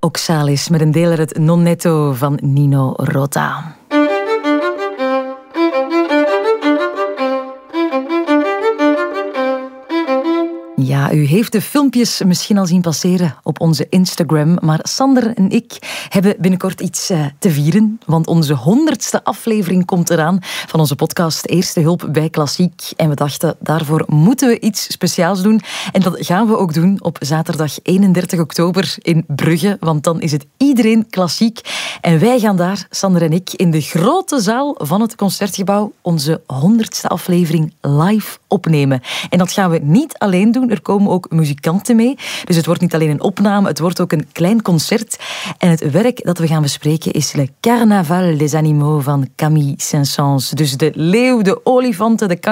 Oxalis met een deel uit het Non Netto van Nino Rota. Ja, u heeft de filmpjes misschien al zien passeren op onze Instagram, maar Sander en ik hebben binnenkort iets te vieren, want onze 100ste aflevering komt eraan van onze podcast Eerste Hulp bij Klassiek. En we dachten, daarvoor moeten we iets speciaals doen. En dat gaan we ook doen op zaterdag 31 oktober in Brugge, want dan is het iedereen klassiek. En wij gaan daar, Sander en ik, in de grote zaal van het Concertgebouw onze 100ste aflevering live opnemen. En dat gaan we niet alleen doen. Er komen ook muzikanten mee. Dus het wordt niet alleen een opname, het wordt ook een klein concert. En het werk dat we gaan bespreken is Le Carnaval des Animaux van Camille Saint-Saëns. Dus de leeuw, de olifanten, de